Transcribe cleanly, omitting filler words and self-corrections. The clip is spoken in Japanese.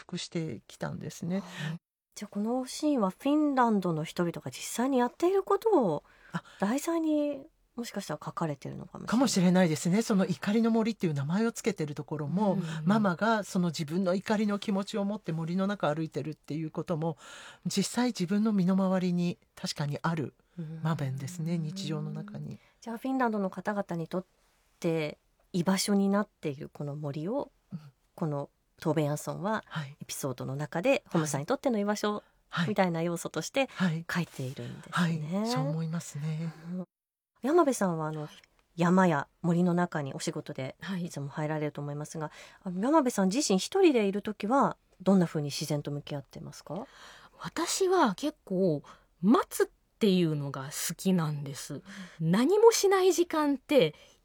服してきたんですね。 じゃあこのシーンはフィンランドの人々が実際にやっていることを題材にもしかしたら書かれているのかもしれない。 かもしれないですね。その怒りの森っていう名前をつけてるところも、ママがその自分の怒りの気持ちを持って森の中歩いてるっていうことも実際自分の身の回りに確かにある場面ですね、日常の中に。 じゃあフィンランドの方々にとって居場所になっているこの森を、このトーベヤンソンはエピソードの中でホムさんにとっての居場所みたいな要素として書いているんですね。 そう思いますね。 山部さんは山や森の中にお仕事でいつも入られると思いますが、山部さん自身一人でいるときはどんな風に自然と向き合ってますか？ 私は結構待つっていうのが好きなんです。何もしない時間って